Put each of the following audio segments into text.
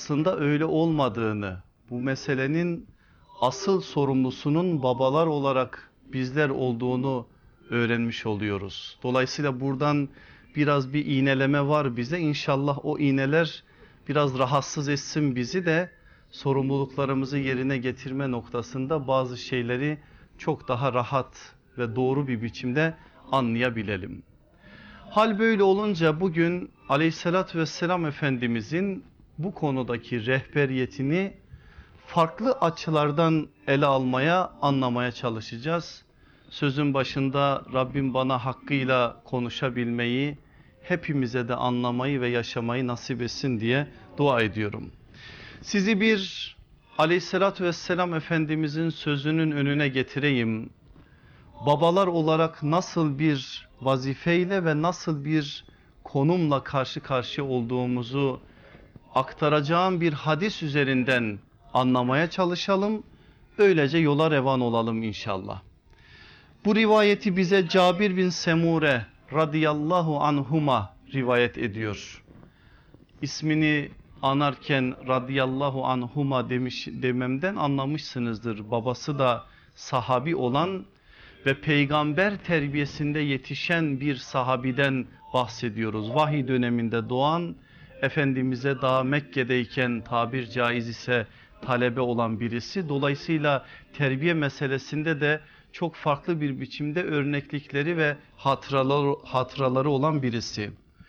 aslında öyle olmadığını, bu meselenin asıl sorumlusunun babalar olarak bizler olduğunu öğrenmiş oluyoruz. Dolayısıyla buradan biraz bir iğneleme var bize. İnşallah o iğneler biraz rahatsız etsin bizi de sorumluluklarımızı yerine getirme noktasında bazı şeyleri çok daha rahat ve doğru bir biçimde anlayabilelim. Hal böyle olunca bugün Aleyhisselatü Vesselam Efendimizin bu konudaki rehberiyetini farklı açılardan ele almaya, anlamaya çalışacağız. Sözün başında Rabbim bana hakkıyla konuşabilmeyi, hepimize de anlamayı ve yaşamayı nasip etsin diye dua ediyorum. Sizi bir Aleyhisselatü Vesselam Efendimizin sözünün önüne getireyim. Babalar olarak nasıl bir vazifeyle ve nasıl bir konumla karşı karşıya olduğumuzu aktaracağım bir hadis üzerinden anlamaya çalışalım. Böylece yola revan olalım inşallah. Bu rivayeti bize Cabir bin Semure radıyallahu anhuma rivayet ediyor. İsmini anarken radıyallahu anhuma dememden anlamışsınızdır. Babası da sahabi olan ve peygamber terbiyesinde yetişen bir sahabiden bahsediyoruz. Vahiy döneminde doğan, Efendimiz'e daha Mekke'deyken tabir caiz ise talebe olan birisi. Dolayısıyla terbiye meselesinde de çok farklı bir biçimde örneklikleri ve hatıraları olan birisi.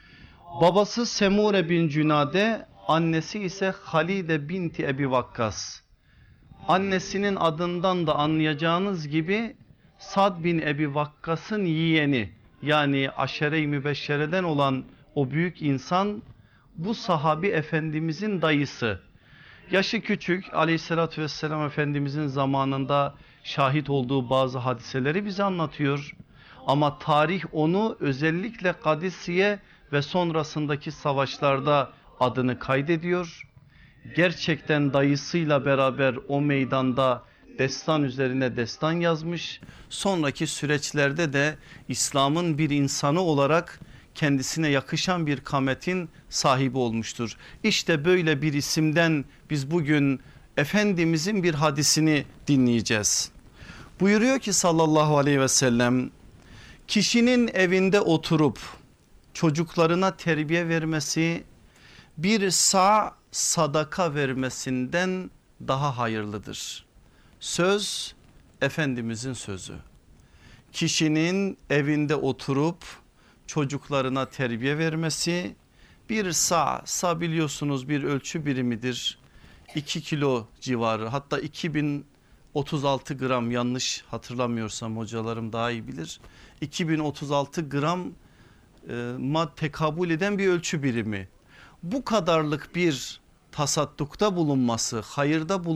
Babası Semure bin Cünade, annesi ise Halide binti Ebi Vakkas. Annesinin adından da anlayacağınız gibi Sad bin Ebi Vakkas'ın yeğeni, yani aşere-i mübeşşereden olan o büyük insan bu sahabi efendimizin dayısı. Yaşı küçük, aleyhissalatü vesselam efendimizin zamanında şahit olduğu bazı hadiseleri bize anlatıyor. Ama tarih onu özellikle Kadisiye ve sonrasındaki savaşlarda adını kaydediyor. Gerçekten dayısıyla beraber o meydanda destan üzerine destan yazmış. Sonraki süreçlerde de İslam'ın bir insanı olarak kendisine yakışan bir kametin sahibi olmuştur. İşte böyle bir isimden biz bugün Efendimizin bir hadisini dinleyeceğiz. Buyuruyor ki sallallahu aleyhi ve sellem, kişinin evinde oturup çocuklarına terbiye vermesi bir sağ sadaka vermesinden daha hayırlıdır. Söz Efendimizin sözü. Kişinin evinde oturup çocuklarına terbiye vermesi bir sağ biliyorsunuz bir ölçü birimidir. 2 kilo civarı, hatta 2036 gram, yanlış hatırlamıyorsam hocalarım daha iyi bilir. 2036 gram tekabül eden bir ölçü birimi. Bu kadarlık bir tasaddukta bulunması, hayırda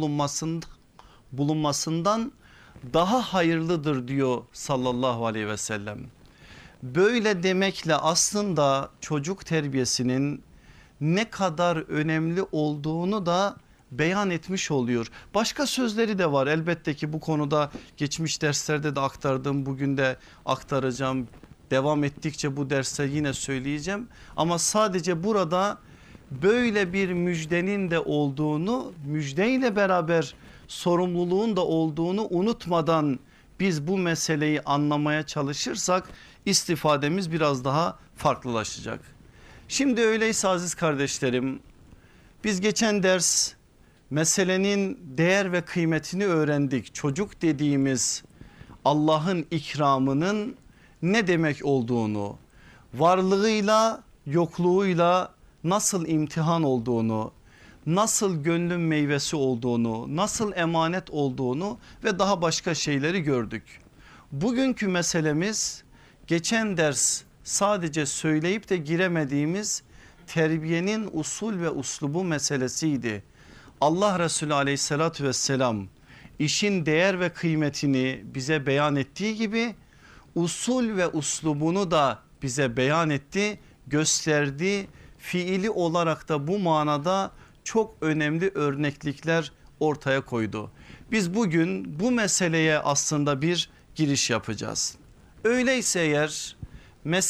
bulunmasından daha hayırlıdır diyor sallallahu aleyhi ve sellem. Böyle demekle aslında çocuk terbiyesinin ne kadar önemli olduğunu da beyan etmiş oluyor. Başka sözleri de var elbette ki, bu konuda geçmiş derslerde de aktardım, bugün de aktaracağım. Devam ettikçe bu derste yine söyleyeceğim. Ama sadece burada böyle bir müjdenin de olduğunu, müjdeyle beraber sorumluluğun da olduğunu unutmadan biz bu meseleyi anlamaya çalışırsak istifademiz biraz daha farklılaşacak. Şimdi öyleyse aziz kardeşlerim, biz geçen ders meselenin değer ve kıymetini öğrendik. Çocuk dediğimiz Allah'ın ikramının ne demek olduğunu, varlığıyla yokluğuyla nasıl imtihan olduğunu, nasıl gönlün meyvesi olduğunu, nasıl emanet olduğunu ve daha başka şeyleri gördük. Bugünkü meselemiz geçen ders sadece söyleyip de giremediğimiz terbiyenin usul ve uslubu meselesiydi. Allah Resulü aleyhissalatü vesselam işin değer ve kıymetini bize beyan ettiği gibi usul ve uslubunu da bize beyan etti, gösterdi. Fiili olarak da bu manada çok önemli örneklikler ortaya koydu. Biz bugün bu meseleye aslında bir giriş yapacağız. Öyleyse eğer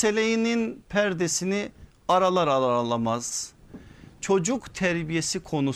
meselenin perdesini aralamaz, çocuk terbiyesi